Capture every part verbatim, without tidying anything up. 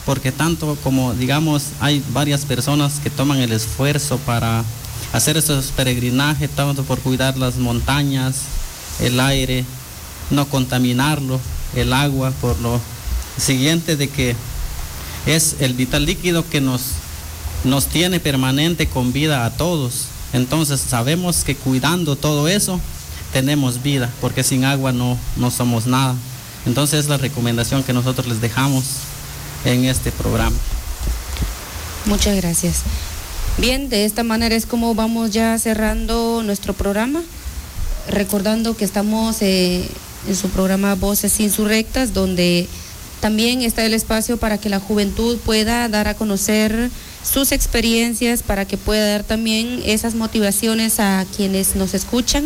porque tanto como, digamos, hay varias personas que toman el esfuerzo para hacer esos peregrinajes, tanto por cuidar las montañas, el aire, no contaminarlo, el agua, por lo siguiente de que es el vital líquido que nos, nos tiene permanente con vida a todos. Entonces sabemos que cuidando todo eso tenemos vida, porque sin agua no, no somos nada. Entonces es la recomendación que nosotros les dejamos en este programa. Muchas gracias. Bien, de esta manera es como vamos ya cerrando nuestro programa, recordando que estamos eh, en su programa Voces Insurrectas, donde también está el espacio para que la juventud pueda dar a conocer sus experiencias, para que pueda dar también esas motivaciones a quienes nos escuchan,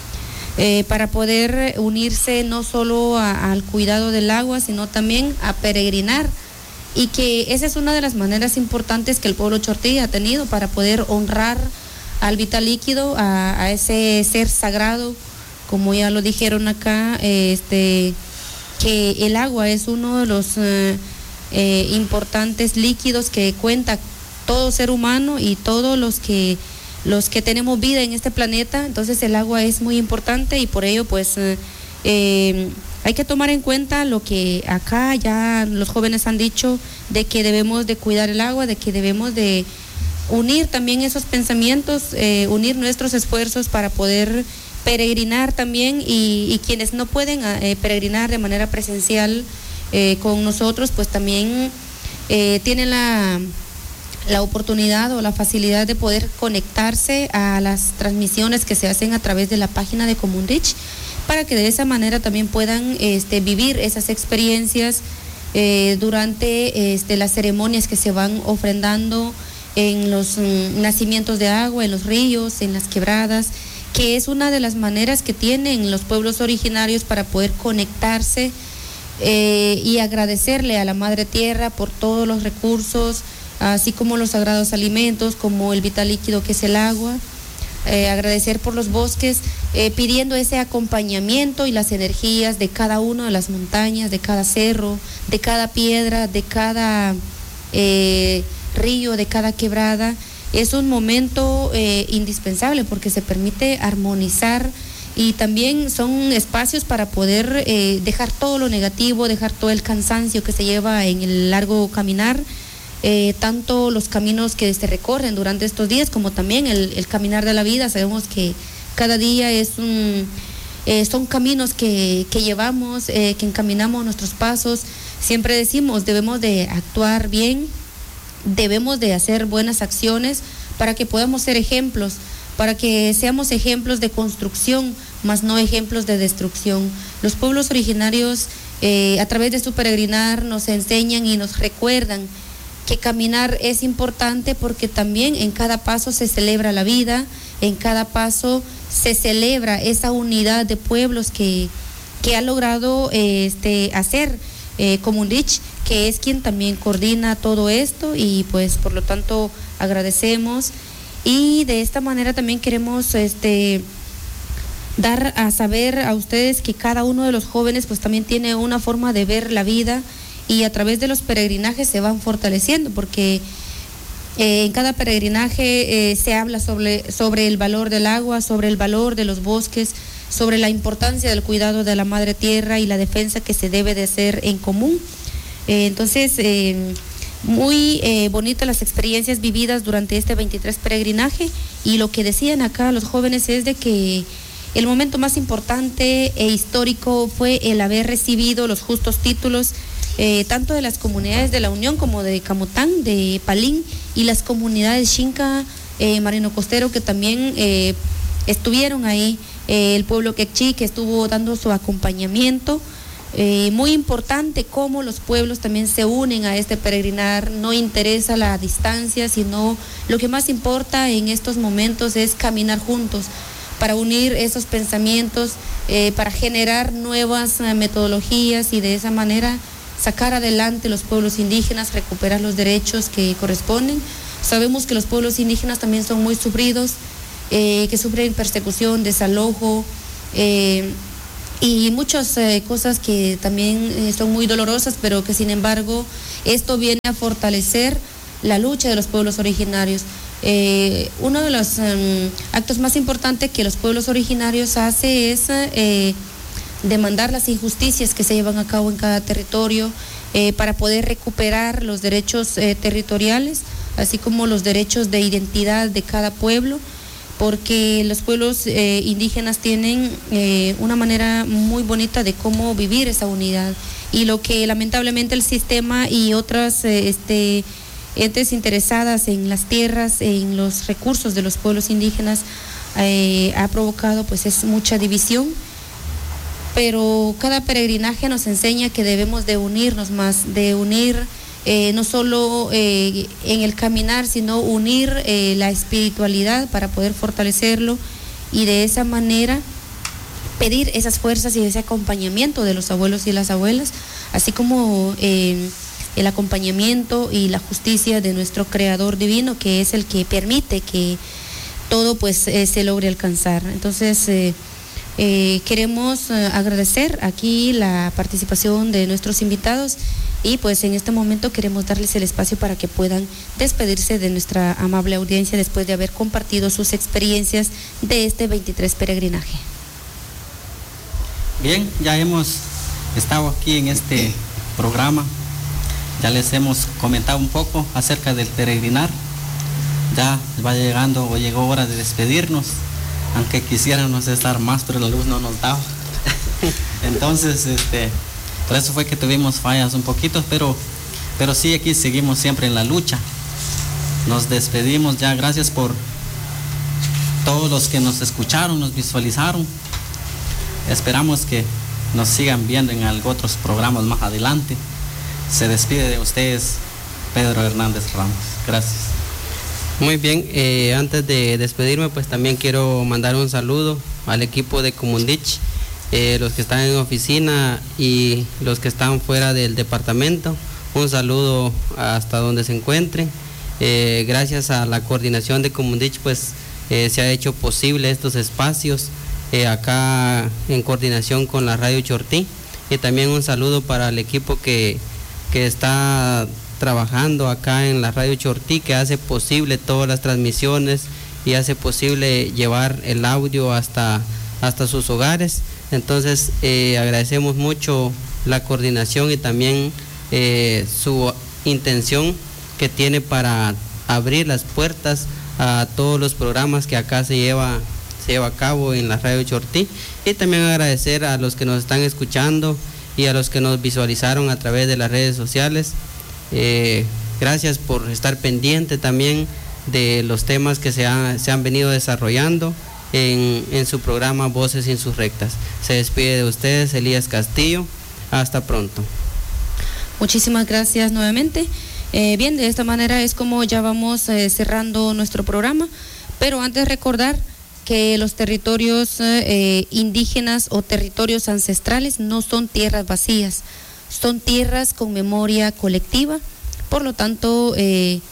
eh, para poder unirse no solo a, al cuidado del agua, sino también a peregrinar. Y que esa es una de las maneras importantes que el pueblo chortí ha tenido para poder honrar al vital líquido, a, a ese ser sagrado, como ya lo dijeron acá, este, que el agua es uno de los eh, eh, importantes líquidos que cuenta todo ser humano y todos los que los que tenemos vida en este planeta. Entonces el agua es muy importante y por ello pues eh, eh, hay que tomar en cuenta lo que acá ya los jóvenes han dicho, de que debemos de cuidar el agua, de que debemos de unir también esos pensamientos, eh, unir nuestros esfuerzos para poder peregrinar también, y, y quienes no pueden eh, peregrinar de manera presencial eh, con nosotros, pues también eh, tienen la, la oportunidad o la facilidad de poder conectarse a las transmisiones que se hacen a través de la página de Comunrich, para que de esa manera también puedan este, vivir esas experiencias eh, durante este, las ceremonias que se van ofrendando en los mm, nacimientos de agua, en los ríos, en las quebradas, que es una de las maneras que tienen los pueblos originarios para poder conectarse eh, y agradecerle a la Madre Tierra por todos los recursos, así como los sagrados alimentos, como el vital líquido que es el agua. Eh, agradecer por los bosques, eh, pidiendo ese acompañamiento y las energías de cada una de las montañas, de cada cerro, de cada piedra, de cada eh, río, de cada quebrada. Es un momento eh, indispensable porque se permite armonizar, y también son espacios para poder eh, dejar todo lo negativo, dejar todo el cansancio que se lleva en el largo caminar. Eh, tanto los caminos que se recorren durante estos días como también el, el caminar de la vida. Sabemos que cada día es un, eh, son caminos que, que llevamos, eh, que encaminamos nuestros pasos. Siempre decimos, debemos de actuar bien, debemos de hacer buenas acciones para que podamos ser ejemplos, para que seamos ejemplos de construcción, más no ejemplos de destrucción. Los pueblos originarios eh, a través de su peregrinar nos enseñan y nos recuerdan que caminar es importante, porque también en cada paso se celebra la vida, en cada paso se celebra esa unidad de pueblos que, que ha logrado eh, este, hacer eh, Comunrich, que es quien también coordina todo esto, y pues por lo tanto agradecemos. Y de esta manera también queremos este, dar a saber a ustedes que cada uno de los jóvenes pues también tiene una forma de ver la vida, y a través de los peregrinajes se van fortaleciendo, porque eh, en cada peregrinaje eh, se habla sobre, sobre el valor del agua, sobre el valor de los bosques, sobre la importancia del cuidado de la Madre Tierra y la defensa que se debe de hacer en común. Eh, entonces, eh, muy eh, bonitas las experiencias vividas durante este veintitrés peregrinaje, y lo que decían acá los jóvenes es de que el momento más importante e histórico fue el haber recibido los justos títulos Eh, tanto de las comunidades de la Unión como de Camotán, de Palín, y las comunidades Xinca, eh, Marino Costero, que también eh, estuvieron ahí, eh, el pueblo quechí que estuvo dando su acompañamiento. Eh, muy importante cómo los pueblos también se unen a este peregrinar, no interesa la distancia, sino lo que más importa en estos momentos es caminar juntos para unir esos pensamientos, eh, para generar nuevas eh, metodologías, y de esa manera sacar adelante los pueblos indígenas, recuperar los derechos que corresponden. Sabemos que los pueblos indígenas también son muy sufridos, eh, que sufren persecución, desalojo, eh, y muchas eh, cosas que también eh, son muy dolorosas, pero que sin embargo esto viene a fortalecer la lucha de los pueblos originarios. Eh, uno de los um, actos más importantes que los pueblos originarios hacen es eh, demandar las injusticias que se llevan a cabo en cada territorio eh, para poder recuperar los derechos eh, territoriales, así como los derechos de identidad de cada pueblo, porque los pueblos eh, indígenas tienen eh, una manera muy bonita de cómo vivir esa unidad, y lo que lamentablemente el sistema y otras eh, este, entes interesadas en las tierras, en los recursos de los pueblos indígenas eh, ha provocado pues es mucha división, pero cada peregrinaje nos enseña que debemos de unirnos más, de unir Eh, no solo eh, en el caminar, sino unir eh, la espiritualidad para poder fortalecerlo, y de esa manera pedir esas fuerzas y ese acompañamiento de los abuelos y las abuelas, así como eh, el acompañamiento y la justicia de nuestro Creador Divino, que es el que permite que todo pues eh, se logre alcanzar. Entonces eh, eh, queremos eh, agradecer aquí la participación de nuestros invitados, y pues en este momento queremos darles el espacio para que puedan despedirse de nuestra amable audiencia después de haber compartido sus experiencias de este veintitrés peregrinaje. Bien, ya hemos estado aquí en este programa, ya les hemos comentado un poco acerca del peregrinar, ya va llegando o llegó hora de despedirnos, aunque quisiéramos estar más, pero la luz no nos daba. Entonces, este... por eso fue que tuvimos fallas un poquito, pero, pero sí, aquí seguimos siempre en la lucha. Nos despedimos ya, gracias por todos los que nos escucharon, nos visualizaron. Esperamos que nos sigan viendo en algo, otros programas más adelante. Se despide de ustedes Pedro Hernández Ramos. Gracias. Muy bien, eh, antes de despedirme, pues también quiero mandar un saludo al equipo de Comundich. Eh, los que están en oficina y los que están fuera del departamento, un saludo hasta donde se encuentren. Eh, gracias a la coordinación de Comundich pues eh, se ha hecho posible estos espacios eh, acá en coordinación con la Radio Chortí, y también un saludo para el equipo que, que está trabajando acá en la Radio Chortí, que hace posible todas las transmisiones y hace posible llevar el audio hasta, hasta sus hogares. Entonces eh, agradecemos mucho la coordinación y también eh, su intención que tiene para abrir las puertas a todos los programas que acá se lleva, se lleva a cabo en la Radio Chortí, y también agradecer a los que nos están escuchando y a los que nos visualizaron a través de las redes sociales. Eh, gracias por estar pendiente también de los temas que se, ha, se han venido desarrollando En, en su programa Voces Insurrectas. Se despide de ustedes Elías Castillo. Hasta pronto. Muchísimas gracias nuevamente. Eh, bien, de esta manera es como ya vamos eh, cerrando nuestro programa, pero antes recordar que los territorios eh, indígenas o territorios ancestrales no son tierras vacías, son tierras con memoria colectiva, por lo tanto eh,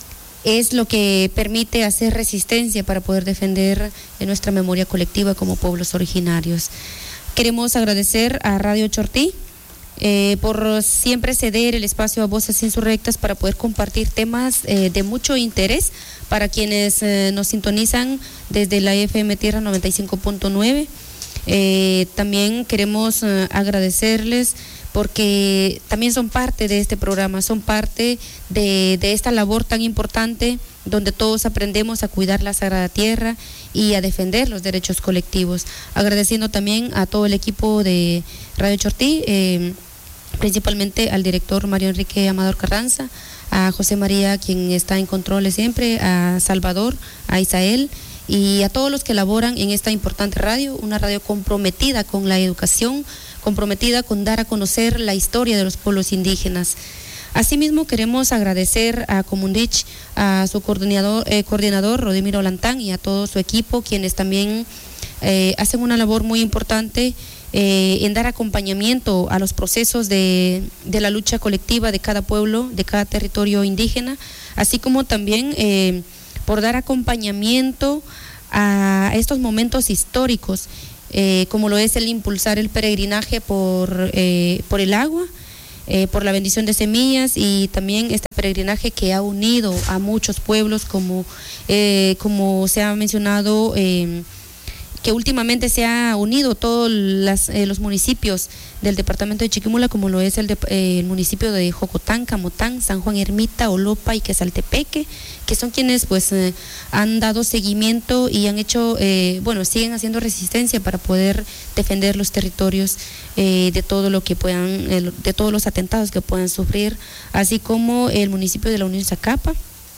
es lo que permite hacer resistencia para poder defender nuestra memoria colectiva como pueblos originarios. Queremos agradecer a Radio Chortí eh, por siempre ceder el espacio a Voces Insurrectas para poder compartir temas eh, de mucho interés para quienes eh, nos sintonizan desde la F M Tierra noventa y cinco punto nueve. Eh, también queremos eh, agradecerles porque también son parte de este programa, son parte de, de esta labor tan importante donde todos aprendemos a cuidar la Sagrada Tierra y a defender los derechos colectivos. Agradeciendo también a todo el equipo de Radio Chortí, eh, principalmente al director Mario Enrique Amador Carranza, a José María, quien está en controles siempre, a Salvador, a Isael y a todos los que laboran en esta importante radio, una radio comprometida con la educación, comprometida con dar a conocer la historia de los pueblos indígenas. Asimismo, queremos agradecer a Comundich, a su coordinador, eh, coordinador Rodimiro Lantán, y a todo su equipo, quienes también eh, hacen una labor muy importante eh, en dar acompañamiento a los procesos de, de la lucha colectiva de cada pueblo, de cada territorio indígena, así como también eh, por dar acompañamiento a estos momentos históricos eh, como lo es el impulsar el peregrinaje por, eh, por el agua, eh, por la bendición de semillas, y también este peregrinaje que ha unido a muchos pueblos, como, eh, como se ha mencionado, eh, que últimamente se ha unido todos las, eh, los municipios del departamento de Chiquimula, como lo es el, de, eh, el municipio de Jocotán, Camotán, San Juan Ermita, Olopa y Quesaltepeque, que son quienes pues eh, han dado seguimiento y han hecho, eh, bueno, siguen haciendo resistencia para poder defender los territorios eh, de todo lo que puedan, eh, de todos los atentados que puedan sufrir, así como el municipio de la Unión Zacapa.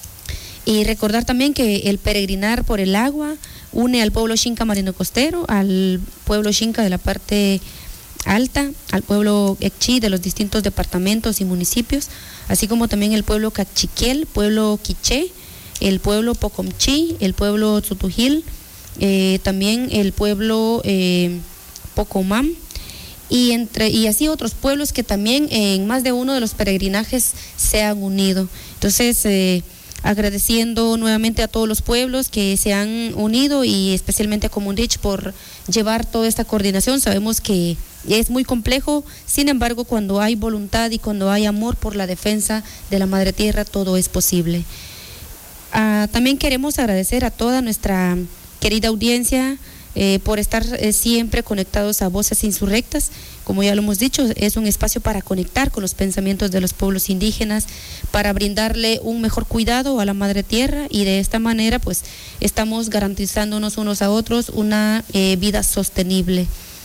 Y recordar también que el peregrinar por el agua une al pueblo Xinca Marino Costero, al pueblo Xinca de la parte alta, al pueblo Ecchi de los distintos departamentos y municipios, así como también el pueblo Cachiquel, pueblo Quiché, el pueblo Pocomchi, el pueblo Tzutujil, eh, también el pueblo eh, Pocomam, y entre y así otros pueblos que también en más de uno de los peregrinajes se han unido. Entonces, eh, agradeciendo nuevamente a todos los pueblos que se han unido y especialmente a Comundich por llevar toda esta coordinación. Sabemos que es muy complejo, sin embargo, cuando hay voluntad y cuando hay amor por la defensa de la Madre Tierra, todo es posible. Ah, también queremos agradecer a toda nuestra querida audiencia eh, por estar eh, siempre conectados a Voces Insurrectas. Como ya lo hemos dicho, es un espacio para conectar con los pensamientos de los pueblos indígenas, para brindarle un mejor cuidado a la Madre Tierra, y de esta manera pues estamos garantizándonos unos a otros una eh, vida sostenible.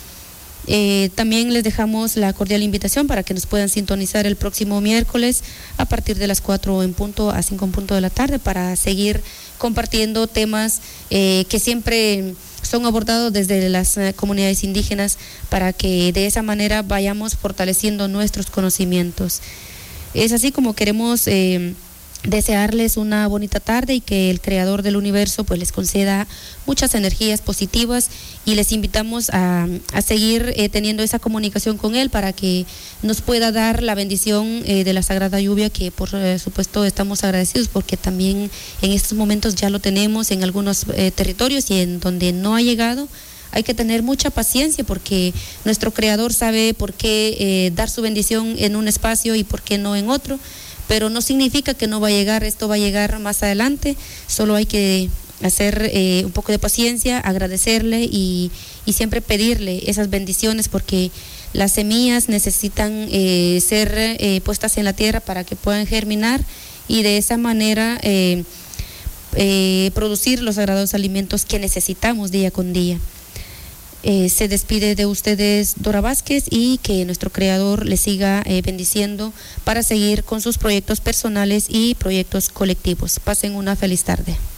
Eh, también les dejamos la cordial invitación para que nos puedan sintonizar el próximo miércoles a partir de las cuatro en punto a cinco en punto de la tarde para seguir compartiendo temas eh, que siempre son abordados desde las eh, comunidades indígenas, para que de esa manera vayamos fortaleciendo nuestros conocimientos. Es así como queremos eh, desearles una bonita tarde y que el Creador del Universo pues les conceda muchas energías positivas, y les invitamos a, a seguir eh, teniendo esa comunicación con Él para que nos pueda dar la bendición eh, de la Sagrada Lluvia, que por eh, supuesto estamos agradecidos porque también en estos momentos ya lo tenemos en algunos eh, territorios, y en donde no ha llegado hay que tener mucha paciencia, porque nuestro Creador sabe por qué eh, dar su bendición en un espacio y por qué no en otro. Pero no significa que no va a llegar, esto va a llegar más adelante, solo hay que hacer eh, un poco de paciencia, agradecerle y, y siempre pedirle esas bendiciones, porque las semillas necesitan eh, ser eh, puestas en la tierra para que puedan germinar, y de esa manera eh, eh, producir los sagrados alimentos que necesitamos día con día. Eh, se despide de ustedes Dora Vázquez, y que nuestro Creador les siga eh, bendiciendo para seguir con sus proyectos personales y proyectos colectivos. Pasen una feliz tarde.